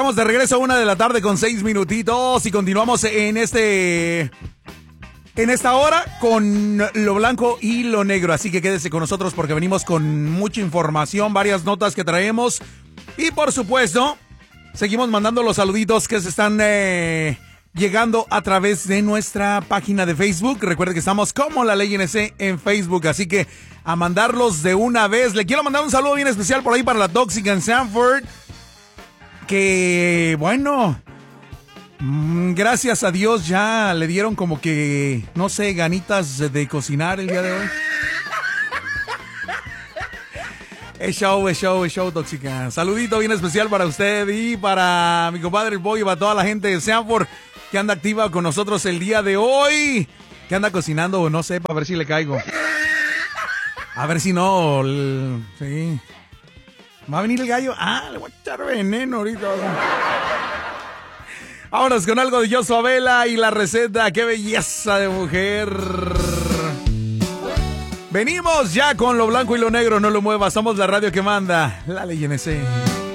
estamos de regreso a 1:00 con 6 minutitos y continuamos en esta hora con lo blanco y lo negro. Así que quédese con nosotros porque venimos con mucha información, varias notas que traemos y por supuesto seguimos mandando los saluditos que se están llegando a través de nuestra página de Facebook. Recuerde que estamos como La Ley NC en Facebook, así que a mandarlos de una vez. Le quiero mandar un saludo bien especial por ahí para la Tóxica en Sanford, que bueno, gracias a Dios ya le dieron como que, no sé, ganitas de cocinar el día de hoy. Es show, Tóxica. Saludito bien especial para usted y para mi compadre el Boy y para toda la gente de Sanford que anda activa con nosotros el día de hoy. Que anda cocinando, no sé, para ver si le caigo. A ver si no, sí. ¿Va a venir el gallo? Ah, le voy a echar veneno ahorita. Vámonos con algo de Joshua Vela y la receta. ¡Qué belleza de mujer! Venimos ya con lo blanco y lo negro. No lo muevas, somos la radio que manda. La Ley NC.